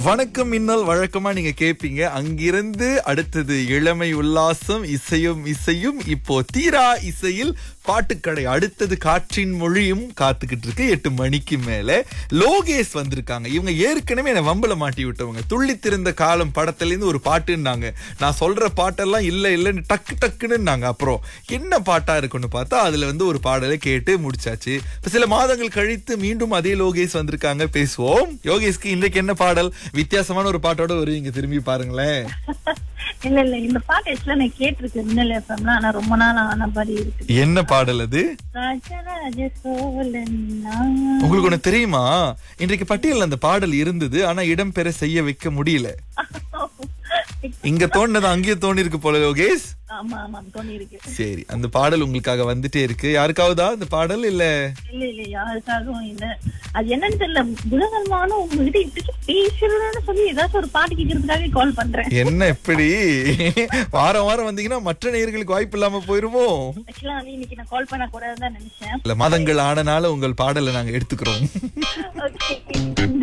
வணக்கம் மின்னல் வழக்கமா நீங்க கேப்பீங்க. அங்கிருந்து அடுத்தது இளமை உல்லாசம், இசையும் இசையும். இப்போ தீரா இசையில் பாட்டுக்கடை. அடுத்தது காற்றின் மொழியும் காத்துக்கிட்டு இருக்கு. 8 மணிக்கு மேல லோகேஷ் வந்திருக்காங்க. இவங்க ஏற்கனவே என்ன வம்பல மாட்டி விட்டவங்க. துள்ளித்திருந்த காலம் படத்துல இருந்து ஒரு பாட்டுன்னாங்க. நான் சொல்ற பாட்டெல்லாம் இல்ல இல்லன்னு டக்கு டக்குன்னு. அப்புறம் என்ன பாட்டா இருக்குன்னு பார்த்தா அதுல ஒரு பாடலை கேட்டு முடிச்சாச்சு. இப்ப சில மாதங்கள் கழித்து மீண்டும் அதே லோகேஷ் வந்திருக்காங்க. பேசுவோம். யோகேஷ்க்கு இன்றைக்கு என்ன பாடல்? வித்தியாசமான ஒரு பாட்டோட வருவீங்க, திரும்பி பாருங்களேன். இல்ல இல்ல, இந்த பாட்டு ஆக்சுவலா நான் கேட்டிருக்கேன் மின்னல் எஃப்எம்ல. ஆனா ரொம்ப நாள் ஆன மாதிரி இருக்கு. என்ன பாடல் அது? ராஜராஜ சோழன். உங்களுக்கு ஒண்ணு தெரியுமா? இன்றைக்கு பட்டியல் அந்த பாடல் இருந்தது, ஆனா இடம் பெற செய்ய வைக்க முடியல. இங்க தோணுனது அங்கேயே தோணி இருக்கு போல யோகேஷ். ஆமா ஆமா, தோணி இருக்கு. சரி, அந்த பாடல் உங்களுக்காக வந்துட்டே இருக்கு. யாருக்காவதா அந்த பாடல்? இல்ல இல்ல இல்ல, யாருக்காகவும் இல்ல. அது என்னன்னு தெரியல, புதன்கிழமான உங்ககிட்ட இப்படி பேசுறதுன்னு சொல்லி ஏதாச்சும் ஒரு பாட்டு கேட்கறதுக்காக கால் பண்றேன். என்ன இப்படி வாரம் வாரம் வந்தீங்கன்னா மற்ற நேயர்களுக்கு வாய்ப்பு இல்லாம போயிருமோ? ஆக்சுவலா இன்னைக்கு நான் கால் பண்ண கூடாதுன்னு நினைச்சேன். இல்ல, மாதங்கள் ஆனனால உங்கள் பாடலை நாங்க எடுத்துக்கிறோம். Okay.